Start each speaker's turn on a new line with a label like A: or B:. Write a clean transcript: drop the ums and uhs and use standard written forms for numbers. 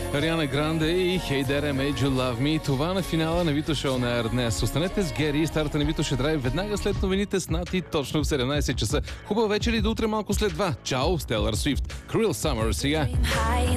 A: Ариана Гранде и Hey There, I Made You Love Me. Това на финала на Вито Шоу на Air днес. Останете с Гери и старта на Вито ще драйв веднага след новините с Нати точно в 17 часа. Хубава вечер и до утре малко след 2. Чао, Taylor Swift. Cruel Summer сега.